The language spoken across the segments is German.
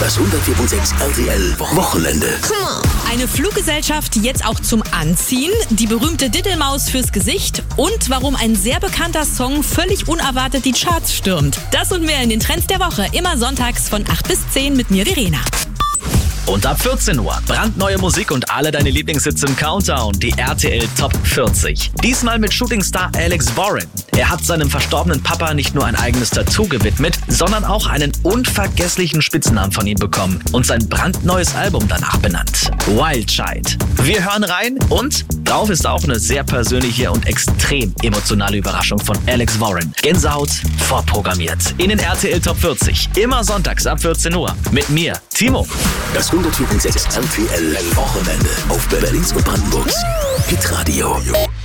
Das 104.6 RTL Wochenende. Eine Fluggesellschaft jetzt auch zum Anziehen, die berühmte Diddelmaus fürs Gesicht und warum ein sehr bekannter Song völlig unerwartet die Charts stürmt. Das und mehr in den Trends der Woche, immer sonntags von 8 bis 10 mit mir, Verena. Und ab 14 Uhr brandneue Musik und alle deine Lieblingshits im Countdown, die RTL Top 40. Diesmal mit Shootingstar Alex Warren. Er hat seinem verstorbenen Papa nicht nur ein eigenes Tattoo gewidmet, sondern auch einen unvergesslichen Spitznamen von ihm bekommen und sein brandneues Album danach benannt. Wild Child. Wir hören rein und drauf ist auch eine sehr persönliche und extrem emotionale Überraschung von Alex Warren. Gänsehaut vorprogrammiert. In den RTL Top 40. Immer sonntags ab 14 Uhr. Mit mir, Timo. Das 104.6 RTL Wochenende auf Berlins und Brandenburgs Hitradio.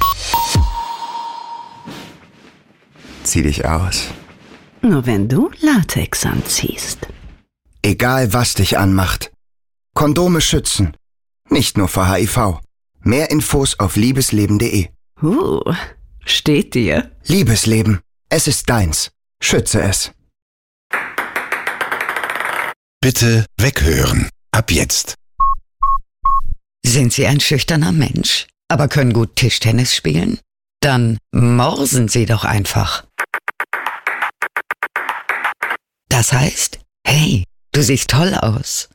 Zieh dich aus. Nur wenn du Latex anziehst. Egal was dich anmacht. Kondome schützen. Nicht nur vor HIV. Mehr Infos auf liebesleben.de. Steht dir. Liebesleben. Es ist deins. Schütze es. Bitte weghören. Ab jetzt. Sind Sie ein schüchterner Mensch, aber können gut Tischtennis spielen? Dann morsen Sie doch einfach. Das heißt, hey, du siehst toll aus.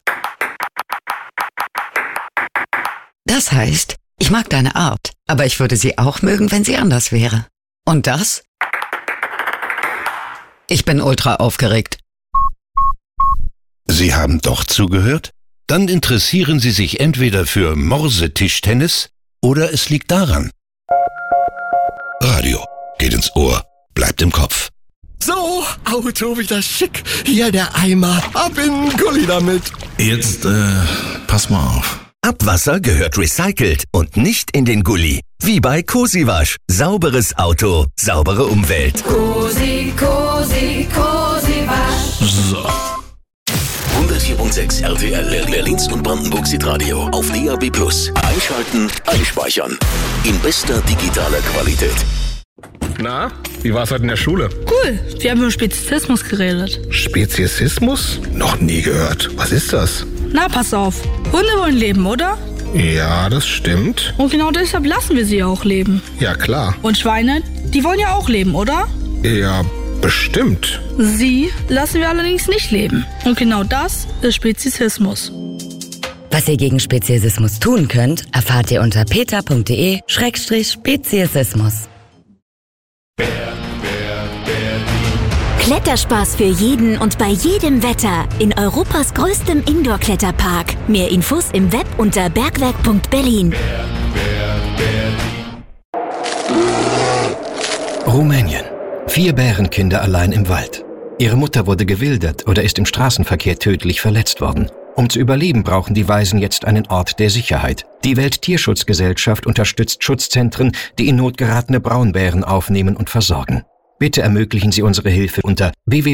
Das heißt, ich mag deine Art, aber ich würde sie auch mögen, wenn sie anders wäre. Und das? Ich bin ultra aufgeregt. Sie haben doch zugehört? Dann interessieren Sie sich entweder für Morsetischtennis oder es liegt daran. Radio geht ins Ohr, bleibt im Kopf. So, Auto wieder schick. Hier der Eimer. Ab in den Gully damit. Jetzt, pass mal auf. Abwasser gehört recycelt und nicht in den Gully. Wie bei Cosiwasch. Sauberes Auto, saubere Umwelt. Cosiwasch. So. 104.6 RTL Berlins und Brandenburgs Hitradio auf DAB+. Einschalten, einspeichern. In bester digitaler Qualität. Na, wie war's heute in der Schule? Cool, wir haben über Speziesismus geredet. Speziesismus? Noch nie gehört. Was ist das? Na, pass auf. Hunde wollen leben, oder? Ja, das stimmt. Und genau deshalb lassen wir sie auch leben. Ja, klar. Und Schweine, die wollen ja auch leben, oder? Ja, bestimmt. Sie lassen wir allerdings nicht leben. Und genau das ist Speziesismus. Was ihr gegen Speziesismus tun könnt, erfahrt ihr unter peter.de/Speziesismus. Kletterspaß für jeden und bei jedem Wetter in Europas größtem Indoor-Kletterpark. Mehr Infos im Web unter bergwerk.berlin. Rumänien. 4 Bärenkinder allein im Wald. Ihre Mutter wurde gewildert oder ist im Straßenverkehr tödlich verletzt worden. Um zu überleben, brauchen die Waisen jetzt einen Ort der Sicherheit. Die Welttierschutzgesellschaft unterstützt Schutzzentren, die in Not geratene Braunbären aufnehmen und versorgen. Bitte ermöglichen Sie unsere Hilfe unter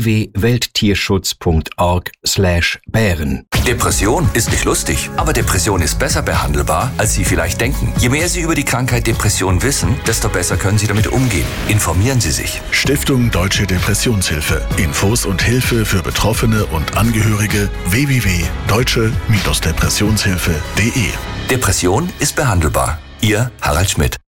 www.welttierschutz.org/Bären. Depression ist nicht lustig, aber Depression ist besser behandelbar, als Sie vielleicht denken. Je mehr Sie über die Krankheit Depression wissen, desto besser können Sie damit umgehen. Informieren Sie sich. Stiftung Deutsche Depressionshilfe. Infos und Hilfe für Betroffene und Angehörige www.deutsche-depressionshilfe.de. Depression ist behandelbar. Ihr Harald Schmidt.